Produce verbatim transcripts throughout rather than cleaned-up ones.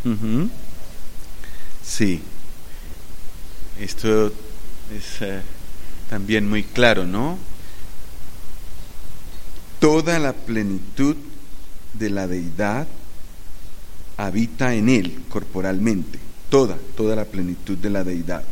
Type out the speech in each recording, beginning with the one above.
Uh-huh. Sí, esto es eh, también muy claro, ¿no? Toda la plenitud de la deidad habita en él corporalmente, toda, toda la plenitud de la deidad.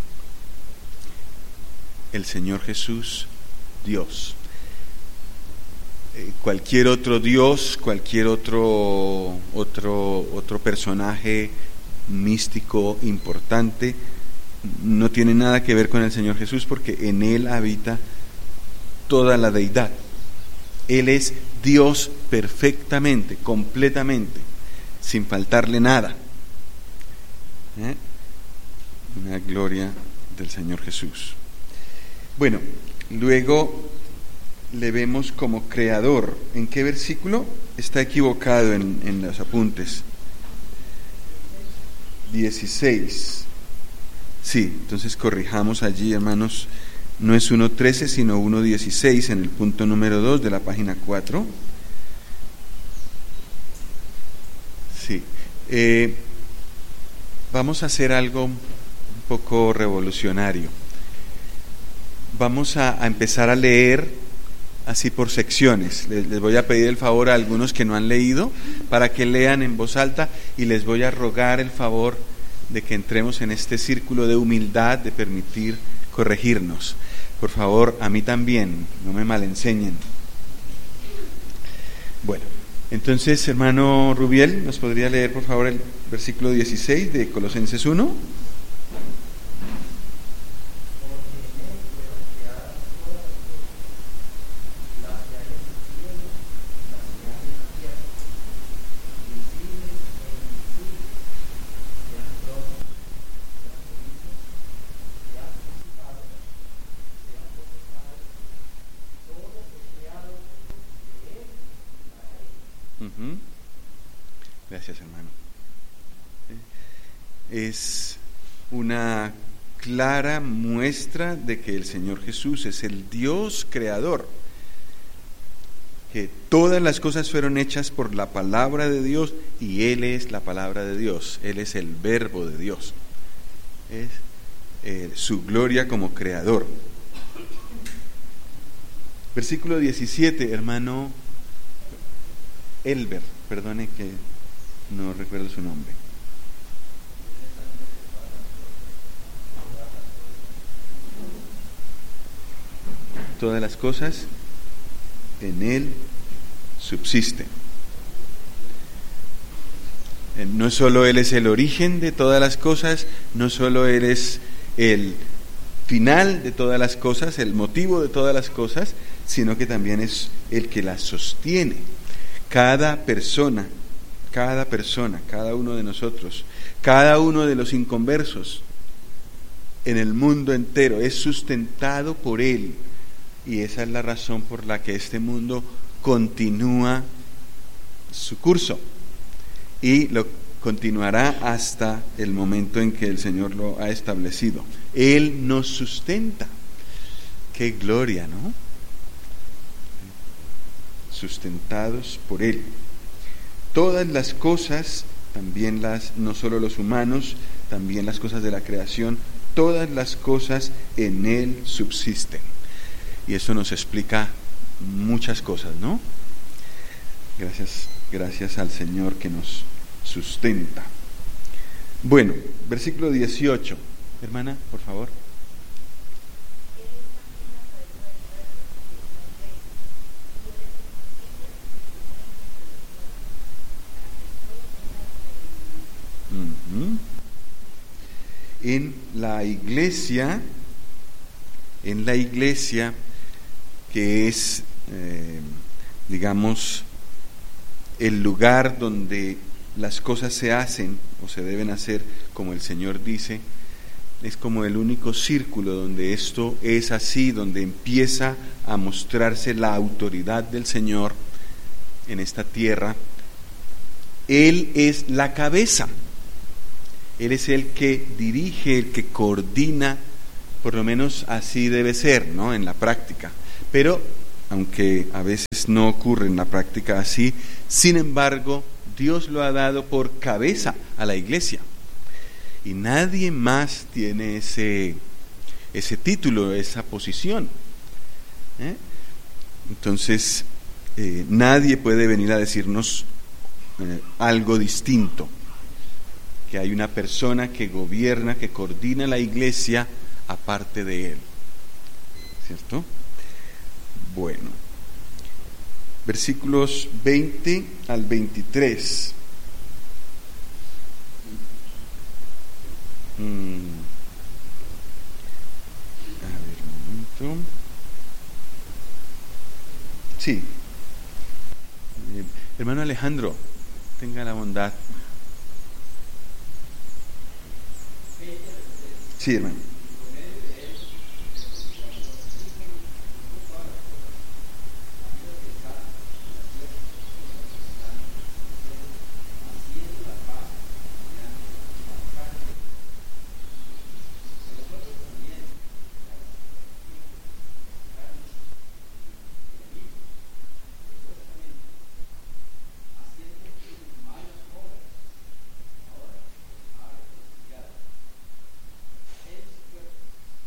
El Señor Jesús, Dios. Eh, cualquier otro Dios, cualquier otro, otro, otro personaje místico importante, no tiene nada que ver con el Señor Jesús, porque en él habita toda la deidad. Él es Dios perfectamente, completamente, sin faltarle nada. ¿Eh? Una gloria del Señor Jesús. Bueno, luego le vemos como creador. ¿En qué versículo? Está equivocado en, en los apuntes. dieciséis. Sí, entonces corrijamos allí, hermanos. No es uno trece, sino uno dieciséis en el punto número dos de la página cuatro. Sí. Eh, vamos a hacer algo un poco revolucionario. Vamos a, a empezar a leer así por secciones. Les, les voy a pedir el favor a algunos que no han leído para que lean en voz alta, y les voy a rogar el favor de que entremos en este círculo de humildad, de permitir corregirnos. Por favor, a mí también, no me malenseñen. Bueno, entonces, hermano Rubiel, ¿nos podría leer por favor el versículo dieciséis de Colosenses uno? Gracias, hermano. Es una clara muestra de que el Señor Jesús es el Dios creador, que todas las cosas fueron hechas por la palabra de Dios, y Él es la palabra de Dios, Él es el verbo de Dios, es eh, su gloria como creador. Versículo diecisiete, hermano Elber, perdone que no recuerdo su nombre. Todas las cosas en Él subsisten. No solo Él es el origen de todas las cosas, no solo Él es el final de todas las cosas, el motivo de todas las cosas, sino que también es el que las sostiene. Cada persona, cada persona, cada uno de nosotros, cada uno de los inconversos en el mundo entero es sustentado por Él, y esa es la razón por la que este mundo continúa su curso y lo continuará hasta el momento en que el Señor lo ha establecido. Él nos sustenta. ¡Qué gloria!, ¿no? Sustentados por Él. Todas las cosas, también las, no solo los humanos, también las cosas de la creación, todas las cosas en Él subsisten. Y eso nos explica muchas cosas, ¿no? Gracias, gracias al Señor que nos sustenta. Bueno, versículo dieciocho. Hermana, por favor. Uh-huh. En la iglesia, en la iglesia que es, eh, digamos, el lugar donde las cosas se hacen o se deben hacer como el Señor dice, es como el único círculo donde esto es así, donde empieza a mostrarse la autoridad del Señor en esta tierra. Él es la cabeza, Él es el que dirige, el que coordina, por lo menos así debe ser, ¿no?, en la práctica. Pero, aunque a veces no ocurre en la práctica así, sin embargo, Dios lo ha dado por cabeza a la iglesia. Y nadie más tiene ese, ese título, esa posición. ¿Eh? Entonces, eh, nadie puede venir a decirnos eh, algo distinto. Que hay una persona que gobierna, que coordina la iglesia aparte de él. ¿Cierto? Bueno. Versículos veinte al veintitrés. Mm. A ver, un momento. Sí. Eh, hermano Alejandro, tenga la bondad. Sí, hermano.